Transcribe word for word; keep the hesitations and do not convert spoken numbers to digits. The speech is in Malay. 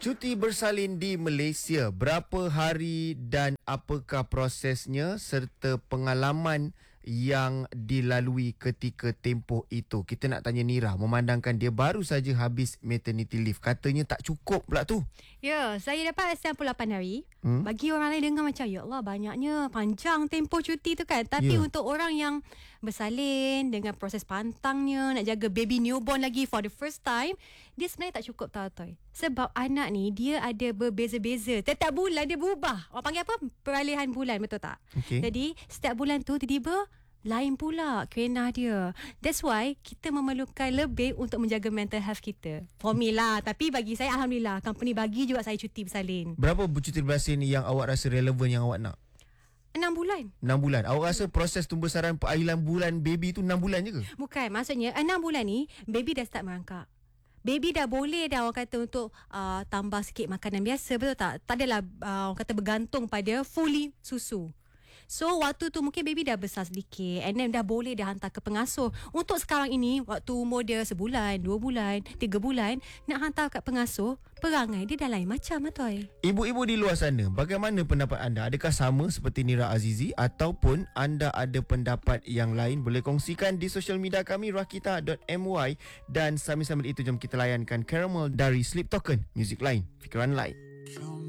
Cuti bersalin di Malaysia, berapa hari dan apakah prosesnya serta pengalaman yang dilalui ketika tempoh itu? Kita nak tanya Nira, memandangkan dia baru saja habis maternity leave. Katanya tak cukup pula tu. Ya, saya dapat sembilan puluh lapan hari. Hmm? Bagi orang lain dengar macam, ya Allah, banyaknya, panjang tempoh cuti tu kan. Tapi Ya. untuk orang yang bersalin dengan proses pantangnya, nak jaga baby newborn lagi for the first time, dia sebenarnya tak cukup tau, Toy. Sebab anak ni, dia ada berbeza-beza. Setiap bulan dia berubah. Orang panggil apa? Peralihan bulan, betul tak? Okey. Jadi, setiap bulan tu tiba-tiba lain pula kerenah dia. That's why kita memerlukan lebih untuk menjaga mental health kita. For me lah. Tapi bagi saya, Alhamdulillah, company bagi juga saya cuti bersalin. Berapa cuti bersalin yang awak rasa relevan yang awak nak? Enam bulan. enam bulan. Awak rasa proses tumbesaran perailan bulan baby tu enam bulan je ke? Bukan, maksudnya enam bulan ni baby dah start merangkak. Baby dah boleh dah orang kata untuk uh, tambah sikit makanan biasa, betul tak? Tak adalah uh, orang kata bergantung pada fully susu. So waktu tu mungkin baby dah besar sedikit, and then dah boleh dah hantar ke pengasuh. Untuk sekarang ini, waktu umur dia sebulan, dua bulan, tiga bulan, nak hantar kat pengasuh, perangai dia dah lain macam, Atoy. Ibu-ibu di luar sana, bagaimana pendapat anda? Adakah sama seperti Nira Azizi ataupun anda ada pendapat yang lain? Boleh kongsikan di social media kami rakita dot my, dan sambil-sambil itu jom kita layankan Caramel dari Sleep Token, muzik lain, fikiran lain.